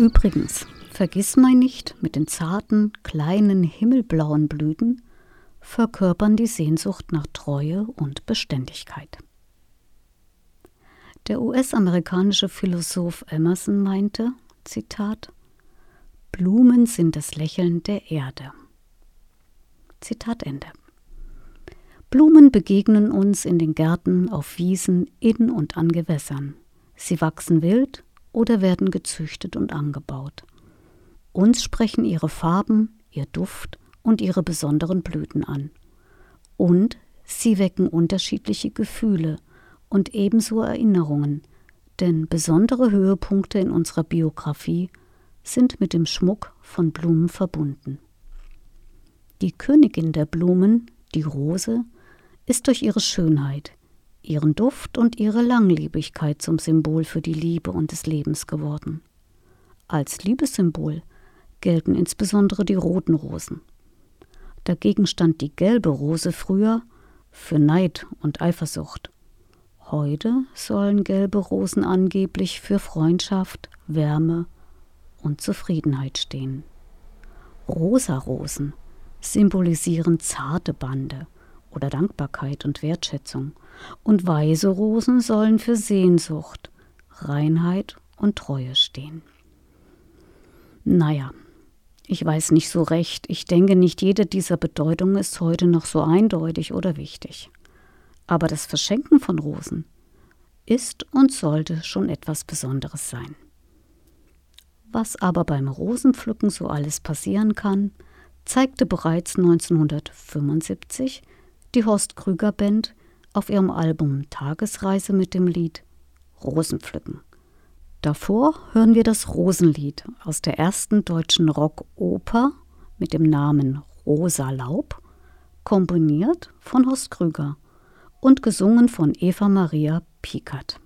Übrigens, Vergissmeinnicht mit den zarten, kleinen, himmelblauen Blüten verkörpern die Sehnsucht nach Treue und Beständigkeit. Der US-amerikanische Philosoph Emerson meinte, Zitat, Blumen sind das Lächeln der Erde. Zitat Ende. Blumen begegnen uns in den Gärten, auf Wiesen, in und an Gewässern. Sie wachsen wild oder werden gezüchtet und angebaut. Uns sprechen ihre Farben, ihr Duft und ihre besonderen Blüten an. Und sie wecken unterschiedliche Gefühle und ebenso Erinnerungen, denn besondere Höhepunkte in unserer Biografie sind mit dem Schmuck von Blumen verbunden. Die Königin der Blumen, die Rose, ist durch ihre Schönheit, ihren Duft und ihre Langlebigkeit zum Symbol für die Liebe und des Lebens geworden. Als Liebessymbol gelten insbesondere die roten Rosen. Dagegen stand die gelbe Rose früher für Neid und Eifersucht. Heute sollen gelbe Rosen angeblich für Freundschaft, Wärme und Zufriedenheit stehen. Rosa Rosen symbolisieren zarte Bande oder Dankbarkeit und Wertschätzung, und weiße Rosen sollen für Sehnsucht, Reinheit und Treue stehen. Naja, ich weiß nicht so recht. Ich denke, nicht jede dieser Bedeutungen ist heute noch so eindeutig oder wichtig. Aber das Verschenken von Rosen ist und sollte schon etwas Besonderes sein. Was aber beim Rosenpflücken so alles passieren kann, zeigte bereits 1975 die Horst Krüger Band auf ihrem Album Tagesreise mit dem Lied Rosenpflücken. Davor hören wir das Rosenlied aus der ersten deutschen Rockoper mit dem Namen Rosa Laub, komponiert von Horst Krüger und gesungen von Eva Maria Piekert.